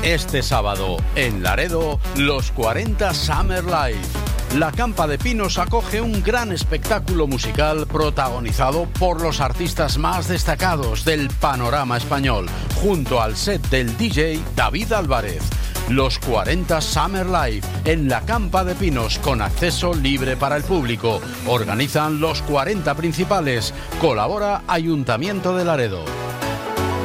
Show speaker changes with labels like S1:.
S1: Este sábado, en Laredo, los 40 Summer Live. La Campa de Pinos acoge un gran espectáculo musical protagonizado por los artistas más destacados del panorama español, junto al set del DJ David Álvarez. Los 40 Summer Live en la Campa de Pinos, con acceso libre para el público. Organizan los 40 principales. Colabora Ayuntamiento de Laredo.